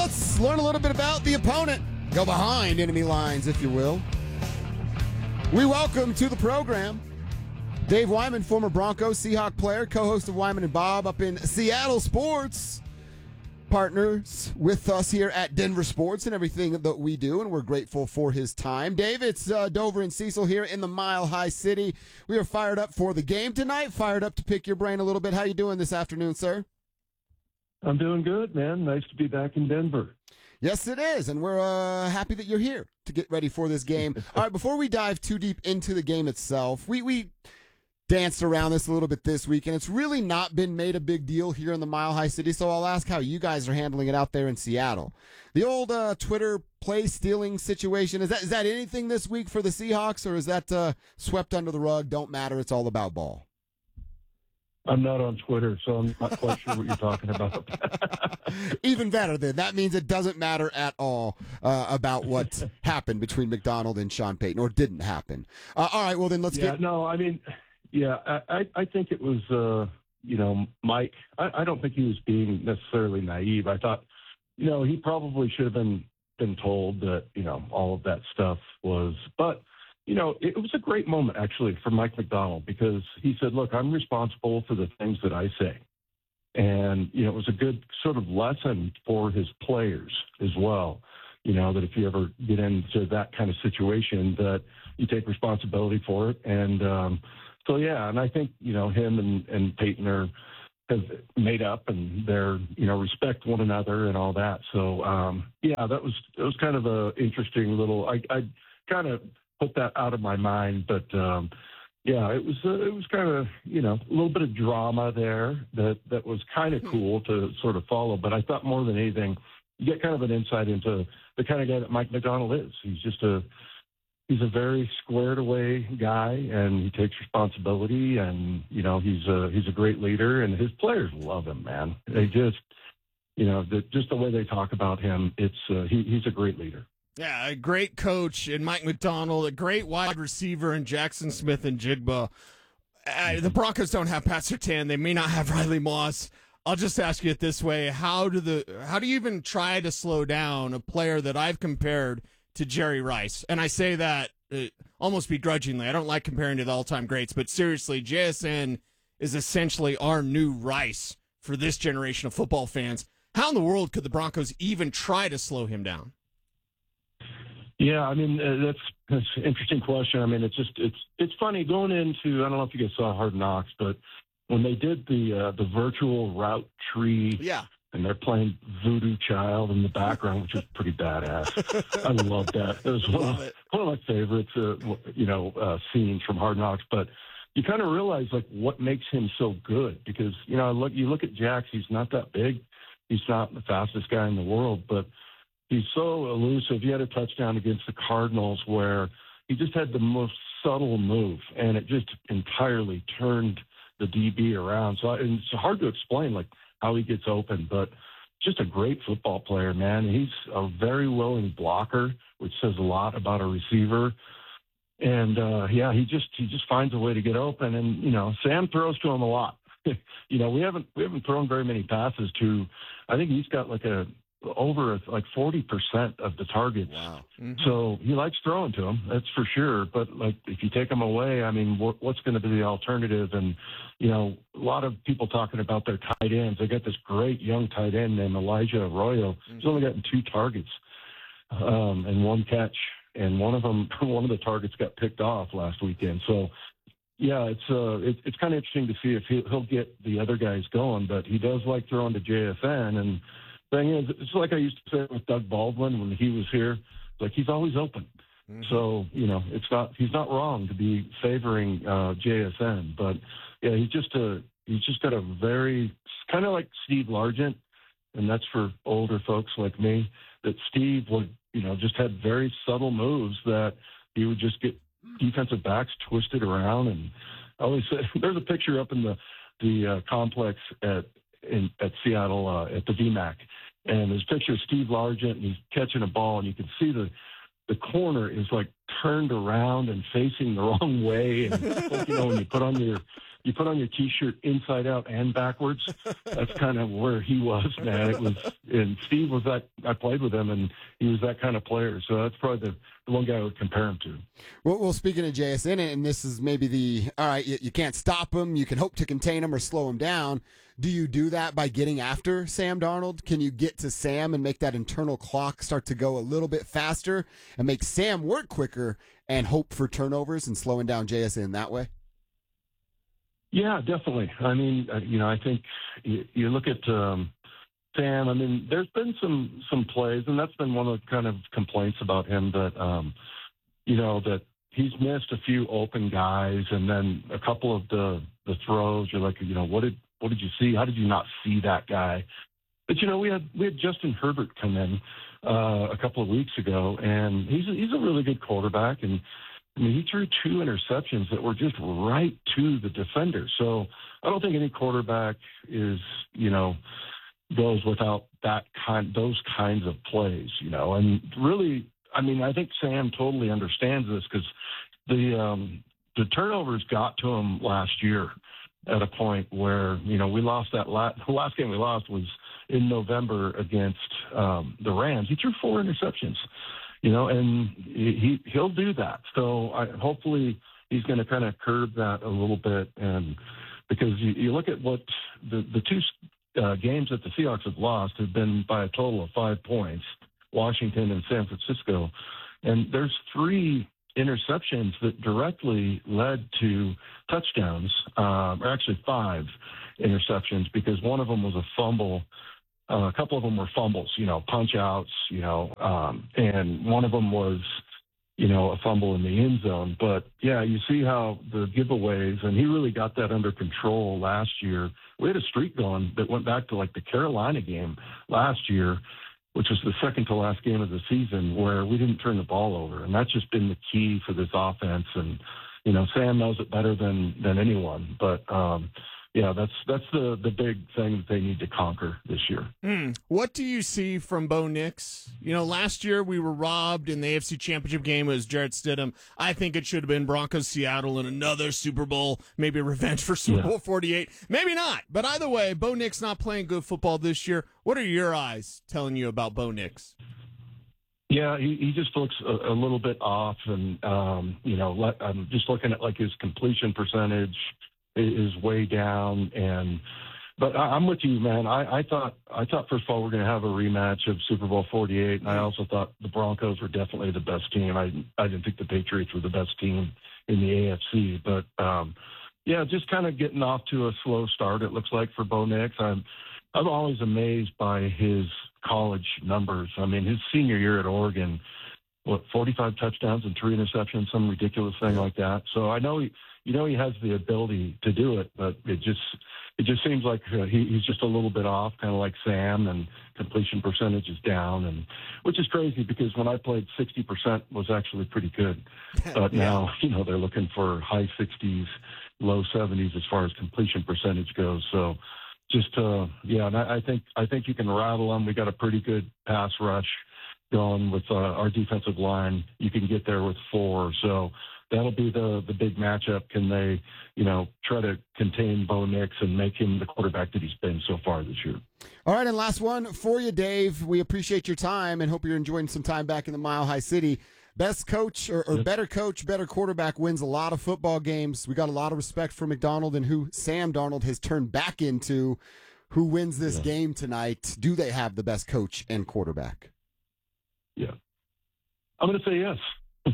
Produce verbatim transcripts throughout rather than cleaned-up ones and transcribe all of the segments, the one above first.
Let's learn a little bit about the opponent. Go behind enemy lines, if you will. We welcome to the program Dave Wyman, former Broncos Seahawk player, co-host of Wyman and Bob up in Seattle Sports. Partners with us here at Denver Sports and everything that we do, and we're grateful for his time. Dave, it's uh, Dover and Cecil here in the Mile High City. We are fired up for the game tonight, fired up to pick your brain a little bit. How you doing this afternoon, sir? I'm doing good, man. Nice to be back in Denver. Yes, it is, and we're uh, happy that you're here to get ready for this game. All right, before we dive too deep into the game itself, we we danced around this a little bit this week, and it's really not been made a big deal here in the Mile High City, so I'll ask how you guys are handling it out there in Seattle. The old uh, Twitter play stealing situation, is that is that anything this week for the Seahawks, or is that uh, swept under the rug, don't matter, it's all about ball? I'm not on Twitter, so I'm not quite sure what you're talking about. Even better, then. That means it doesn't matter at all uh, about what happened between McDonald and Sean Payton, or didn't happen. Uh, all right, well, then let's yeah, get... No, I mean, yeah, I, I think it was, uh, you know, Mike. I, I don't think he was being necessarily naive. I thought, you know, he probably should have been, been told that, you know, all of that stuff was... But... You know, it was a great moment, actually, for Mike Macdonald, because he said, look, I'm responsible for the things that I say. And, you know, it was a good sort of lesson for his players as well, you know, that if you ever get into that kind of situation, that you take responsibility for it. And um, so, yeah, and I think, you know, him and, and Peyton are have made up, and they're, you know, respect one another and all that. So, um, yeah, that was, it was kind of a interesting little, I, I kind of, put that out of my mind, but um, yeah, it was uh, it was kind of, you know, a little bit of drama there that that was kind of cool to sort of follow. But I thought more than anything, you get kind of an insight into the kind of guy that Mike Macdonald is. He's just a he's a very squared away guy, and he takes responsibility, and you know, he's a he's a great leader, and his players love him, man. They just, you know, the, just the way they talk about him, it's uh, he, he's a great leader. Yeah, a great coach in Mike Macdonald, a great wide receiver in Jackson Smith and Jigba. Uh, the Broncos don't have Pat Surtain. They may not have Riley Moss. I'll just ask you it this way. How do the how do you even try to slow down a player that I've compared to Jerry Rice? And I say that uh, almost begrudgingly. I don't like comparing to the all-time greats, but seriously, J S N is essentially our new Rice for this generation of football fans. How in the world could the Broncos even try to slow him down? Yeah, I mean, uh, that's, that's an interesting question. I mean, it's just, it's, it's funny going into, I don't know if you guys saw Hard Knocks, but when they did the, uh, the virtual route tree, yeah, and they're playing Voodoo Child in the background, which was pretty badass. I love that. It was one, of, one of my favorites, uh, you know, uh, scenes from Hard Knocks, but you kind of realize like what makes him so good, because, you know, look, you look at Jax, he's not that big. He's not the fastest guy in the world, but he's so elusive. He had a touchdown against the Cardinals where he just had the most subtle move, and it just entirely turned the D B around. So and it's hard to explain, like, how he gets open, but just a great football player, man. He's a very willing blocker, which says a lot about a receiver. And, uh, yeah, he just he just finds a way to get open. And, you know, Sam throws to him a lot. you know, we haven't we haven't thrown very many passes to – I think he's got like a – over like forty percent of the targets. Wow. Mm-hmm. So he likes throwing to them, that's for sure. But like, if you take them away, I mean, what, what's going to be the alternative? And, you know, a lot of people talking about their tight ends. They got this great young tight end named Elijah Arroyo. Mm-hmm. He's only gotten two targets um, and one catch. And one of them, one of the targets got picked off last weekend. So, yeah, it's uh, it, it's kind of interesting to see if he'll, he'll get the other guys going. But he does like throwing to J S N. And thing is, it's like I used to say with Doug Baldwin when he was here, like he's always open. Mm-hmm. So, you know, it's not, he's not wrong to be favoring uh, J S N, but yeah, he's just a, he's just got a very, kind of like Steve Largent, and that's for older folks like me, that Steve would, you know, just had very subtle moves that he would just get defensive backs twisted around. And I always say, there's a picture up in the, the uh, complex at, in, at Seattle, uh, at the V MAC. And there's a picture of Steve Largent, and he's catching a ball, and you can see the, the corner is like turned around and facing the wrong way. And like, you know, when you put on your, you put on your T-shirt inside out and backwards. That's kind of where he was, man. It was, and Steve was that. I played with him, and he was that kind of player. So that's probably the, the one guy I would compare him to. Well, well, speaking of J S N, and this is maybe the all right. You, you can't stop him. You can hope to contain him or slow him down. Do you do that by getting after Sam Darnold? Can you get to Sam and make that internal clock start to go a little bit faster and make Sam work quicker and hope for turnovers and slowing down J S N that way? Yeah, definitely. I mean, uh, you know, I think you, you look at um, Sam. I mean, there's been some some plays, and that's been one of the kind of complaints about him that, um, you know, that he's missed a few open guys, and then a couple of the the throws. You're like, you know, what did what did you see? How did you not see that guy? But you know, we had we had Justin Herbert come in uh, a couple of weeks ago, and he's a, he's a really good quarterback, and I mean, he threw two interceptions that were just right to the defender. So I don't think any quarterback is, you know, goes without that kind, those kinds of plays, you know. And really, I mean, I think Sam totally understands this because the um, the turnovers got to him last year at a point where, you know, we lost that last, the last game we lost was in November against um, the Rams. He threw four interceptions. You know, and he he'll do that. So I, hopefully he's going to kind of curb that a little bit, and because you, you look at what the the two uh, games that the Seahawks have lost have been by a total of five points, Washington and San Francisco, and there's three interceptions that directly led to touchdowns, um, or actually five interceptions because one of them was a fumble. Uh, a couple of them were fumbles, you know, punch outs, you know, um, and one of them was, you know, a fumble in the end zone. But, yeah, you see how the giveaways, and he really got that under control last year. We had a streak going that went back to, like, the Carolina game last year, which was the second to last game of the season, where we didn't turn the ball over. And that's just been the key for this offense. And, you know, Sam knows it better than, than anyone. But, um yeah, that's that's the, the big thing that they need to conquer this year. Mm. What do you see from Bo Nix? You know, last year we were robbed in the A F C Championship game. It was Jarrett Stidham. I think it should have been Broncos Seattle in another Super Bowl, maybe revenge for Super yeah. Bowl forty-eight. Maybe not. But either way, Bo Nix not playing good football this year. What are your eyes telling you about Bo Nix? Yeah, he, he just looks a, a little bit off. And, um, you know, let, I'm just looking at, like, his completion percentage is way down, and but I, I'm with you, man. I, I thought I thought first of all we're going to have a rematch of Super Bowl forty-eight, and I also thought the Broncos were definitely the best team. I I didn't think the Patriots were the best team in the A F C, but um, yeah, just kind of getting off to a slow start. It looks like for Bo Nix. I'm I'm always amazed by his college numbers. I mean, his senior year at Oregon, what forty-five touchdowns and three interceptions, some ridiculous thing like that. So I know he. You know he has the ability to do it, but it just it just seems like uh, he, he's just a little bit off, kind of like Sam, and completion percentage is down, and which is crazy because when I played, sixty percent was actually pretty good, but yeah. now you know they're looking for high sixties, low seventies as far as completion percentage goes. So just uh, yeah, and I, I think I think you can rattle them. We got a pretty good pass rush going with uh, our defensive line. You can get there with four, so. That'll be the the big matchup. Can they, you know, try to contain Bo Nix and make him the quarterback that he's been so far this year? All right, and last one for you, Dave. We appreciate your time and hope you're enjoying some time back in the Mile High City. Best coach or, or better coach, better quarterback wins a lot of football games. We got a lot of respect for McDonald and who Sam Darnold has turned back into. Who wins this yeah. game tonight? Do they have the best coach and quarterback? Yeah. I'm going to say yes.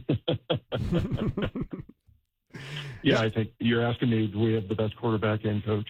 yeah, I think you're asking me, do we have the best quarterback and coach?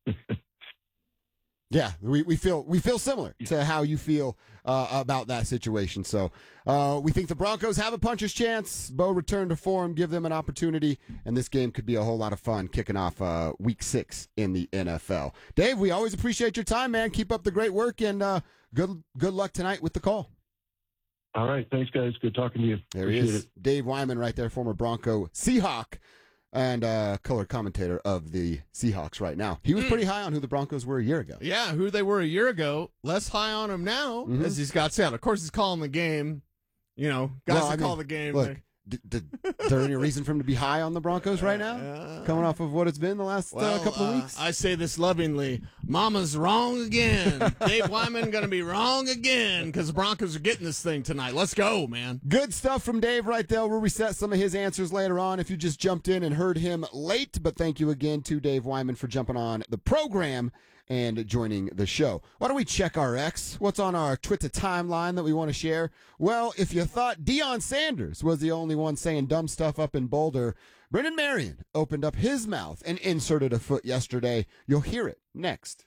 yeah, we, we feel we feel similar to how you feel uh, about that situation. So uh, we think the Broncos have a puncher's chance. Bo return to form, give them an opportunity, and this game could be a whole lot of fun kicking off uh, week six in the N F L. Dave, we always appreciate your time, man. Keep up the great work, and uh, good good luck tonight with the call. All right. Thanks, guys. Good talking to you. There Appreciate he is. It. Dave Wyman right there, former Bronco Seahawk and uh, color commentator of the Seahawks right now. He was pretty high on who the Broncos were a year ago. Yeah, who they were a year ago. Less high on him now, mm-hmm. as he's got sound. Of course, he's calling the game. You know, guys well, that I mean, call the game. Look, like, D- d- is there any reason for him to be high on the Broncos right now? Uh, Coming off of what it's been the last well, uh, couple of uh, weeks? I say this lovingly. Mama's wrong again. Dave Wyman going to be wrong again because the Broncos are getting this thing tonight. Let's go, man. Good stuff from Dave right there. We'll reset some of his answers later on if you just jumped in and heard him late. But thank you again to Dave Wyman for jumping on the program and joining the show. Why don't we check our X? What's on our Twitter timeline that we want to share? Well, if you thought Deion Sanders was the only one saying dumb stuff up in Boulder, Brendan Marion opened up his mouth and inserted a foot yesterday. You'll hear it next.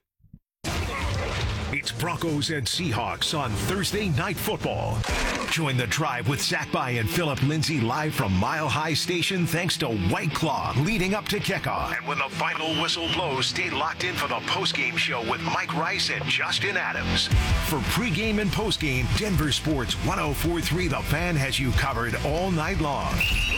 It's Broncos and Seahawks on Thursday Night Football. Join the drive with Zach By and Philip Lindsay live from Mile High Station thanks to White Claw leading up to kickoff. And when the final whistle blows, stay locked in for the postgame show with Mike Rice and Justin Adams. For pregame and postgame, Denver Sports one oh four point three The Fan has you covered all night long.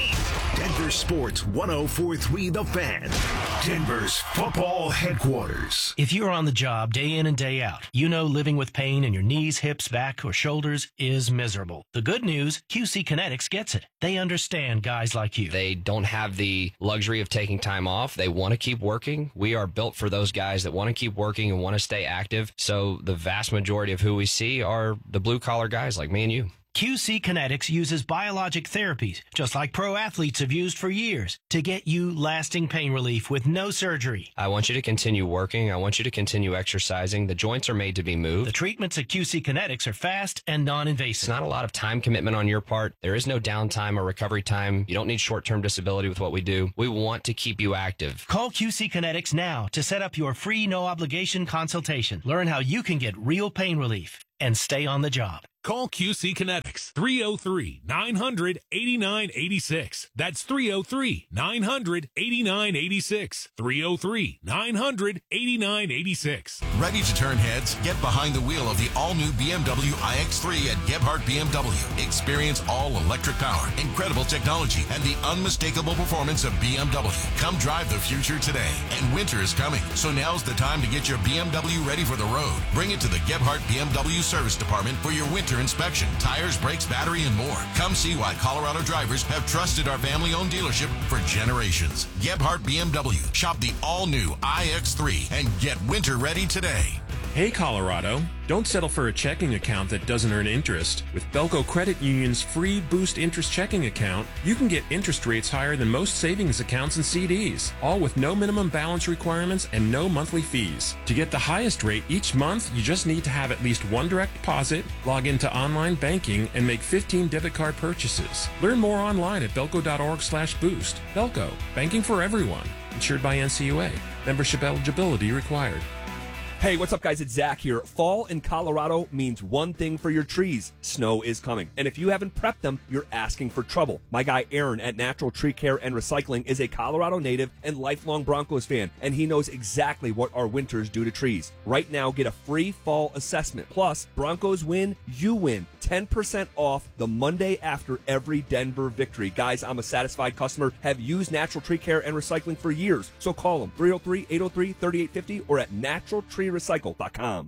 Denver Sports one oh four point three The Fan, Denver's football headquarters. If you're on the job day in and day out, you know living with pain in your knees, hips, back, or shoulders is miserable. The good news, Q C Kinetics gets it. They understand guys like you. They don't have the luxury of taking time off. They want to keep working. We are built for those guys that want to keep working and want to stay active. So the vast majority of who we see are the blue-collar guys like me and you. Q C Kinetics uses biologic therapies, just like pro athletes have used for years, to get you lasting pain relief with no surgery. I want you to continue working. I want you to continue exercising. The joints are made to be moved. The treatments at Q C Kinetics are fast and non-invasive. It's not a lot of time commitment on your part. There is no downtime or recovery time. You don't need short-term disability with what we do. We want to keep you active. Call Q C Kinetics now to set up your free no-obligation consultation. Learn how you can get real pain relief and stay on the job. Call Q C Kinetics, three oh three, nine hundred, eighty-nine eighty-six. That's three oh three, nine hundred, eighty-nine eighty-six. three oh three, nine hundred, eighty-nine eighty-six. Ready to turn heads? Get behind the wheel of the all-new B M W i X three at Gebhardt B M W. Experience all-electric power, incredible technology, and the unmistakable performance of B M W. Come drive the future today. And winter is coming, so now's the time to get your B M W ready for the road. Bring it to the Gebhardt B M W Service Department for your winter inspection, tires, brakes, battery, and more. Come see why Colorado drivers have trusted our family-owned dealership for generations. Gebhardt B M W. Shop the all-new i X three and get winter ready today. Hey, Colorado. Don't settle for a checking account that doesn't earn interest. With Belco Credit Union's free Boost Interest checking account, you can get interest rates higher than most savings accounts and C Ds, all with no minimum balance requirements and no monthly fees. To get the highest rate each month, you just need to have at least one direct deposit, log into online banking, and make fifteen debit card purchases. Learn more online at belco.org slash boost. Belco, banking for everyone. Insured by N C U A. Membership eligibility required. Hey, what's up, guys? It's Zach here. Fall in Colorado means one thing for your trees. Snow is coming. And if you haven't prepped them, you're asking for trouble. My guy Aaron at Natural Tree Care and Recycling is a Colorado native and lifelong Broncos fan, and he knows exactly what our winters do to trees. Right now, get a free fall assessment. Plus, Broncos win, you win. ten percent off the Monday after every Denver victory. Guys, I'm a satisfied customer, have used Natural Tree Care and Recycling for years. So call them, three oh three, eight oh three, three eight five oh or at natural tree recycle dot com.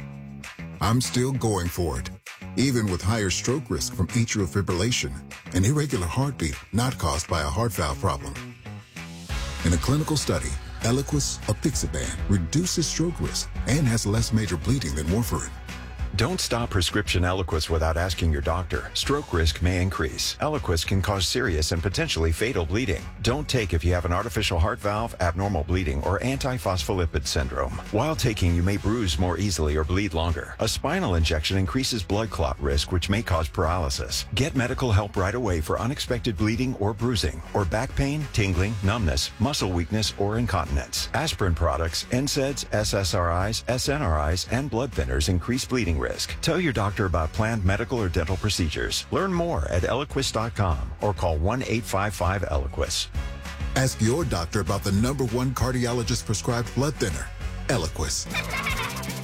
I'm still going for it, even with higher stroke risk from atrial fibrillation, an irregular heartbeat not caused by a heart valve problem. In a clinical study, Eliquis, apixaban, reduces stroke risk and has less major bleeding than warfarin. Don't stop prescription Eliquis without asking your doctor. Stroke risk may increase. Eliquis can cause serious and potentially fatal bleeding. Don't take if you have an artificial heart valve, abnormal bleeding, or antiphospholipid syndrome. While taking, you may bruise more easily or bleed longer. A spinal injection increases blood clot risk, which may cause paralysis. Get medical help right away for unexpected bleeding or bruising, or back pain, tingling, numbness, muscle weakness, or incontinence. Aspirin products, N SAIDs, S S R Is, S N R Is, and blood thinners increase bleeding risk. Tell your doctor about planned medical or dental procedures. Learn more at eliquis dot com or call one eight five five Eliquis. Ask your doctor about the number one cardiologist prescribed blood thinner, Eliquis.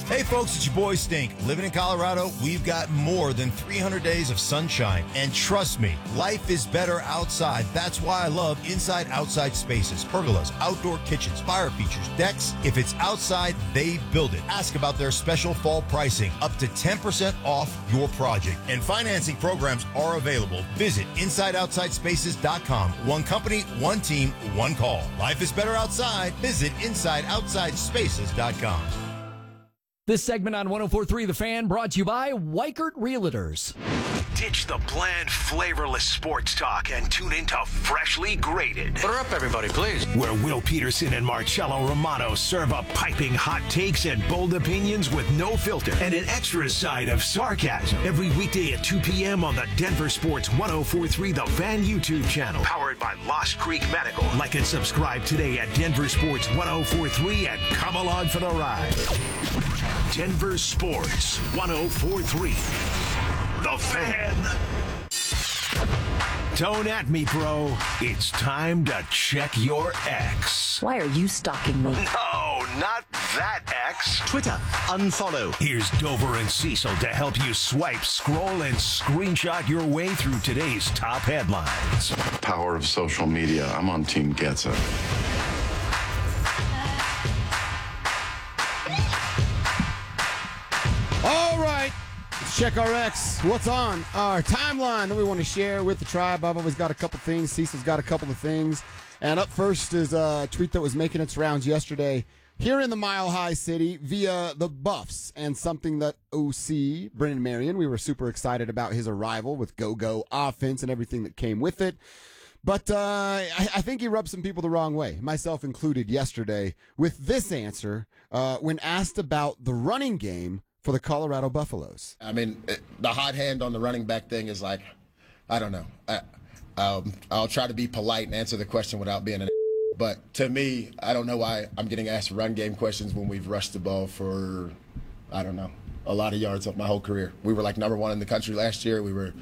Hey folks, it's your boy Stink. Living in Colorado, we've got more than three hundred days of sunshine. And trust me, life is better outside. That's why I love Inside Outside Spaces, pergolas, outdoor kitchens, fire features, decks. If it's outside, they build it. Ask about their special fall pricing, up to ten percent off your project. And financing programs are available. Visit inside outside spaces dot com. One company, one team, one call. Life is better outside. Visit inside outside spaces dot com. This segment on one oh four point three The Fan brought to you by Weichert Realtors. Ditch the bland, flavorless sports talk and tune into Freshly Grated. Put her up, everybody, please. Where Will Peterson and Marcello Romano serve up piping hot takes and bold opinions with no filter and an extra side of sarcasm. Every weekday at two p.m. on the Denver Sports one oh four point three The Fan YouTube channel. Powered by Lost Creek Medical. Like and subscribe today at Denver Sports one oh four point three and come along for the ride. Denver Sports one oh four point three. The Fan. Don't at me, bro. It's time to check your ex. Why are you stalking me? No, not that ex. Twitter, unfollow. Here's Dover and Cecil to help you swipe, scroll, and screenshot your way through today's top headlines. Power of social media. I'm on Team Getza. All right, let's check our X. What's on our timeline that we want to share with the tribe? I've always got a couple things. Cecil's got a couple of things. And up first is a tweet that was making its rounds yesterday here in the Mile High City via the Buffs, and something that O C, Brennan Marion, we were super excited about his arrival with go-go offense and everything that came with it. But uh, I, I think he rubbed some people the wrong way, myself included, yesterday with this answer uh, when asked about the running game for the Colorado Buffaloes. I mean, it, the hot hand on the running back thing is like, I don't know. I, um, I'll try to be polite and answer the question without being an but to me, I don't know why I'm getting asked run game questions when we've rushed the ball for, I don't know, a lot of yards of my whole career. We were like number one in the country last year. We were